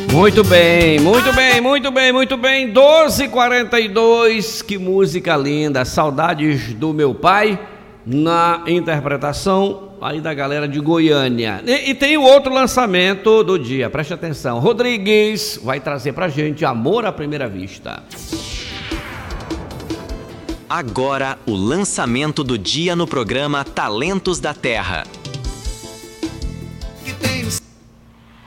Muito bem, muito bem, muito bem, muito bem. 12h42, que música linda. Saudades do meu pai, na interpretação aí da galera de Goiânia. E tem o outro lançamento do dia, preste atenção. Rodrigues vai trazer pra gente Amor à Primeira Vista. Agora, o lançamento do dia no programa Talentos da Terra.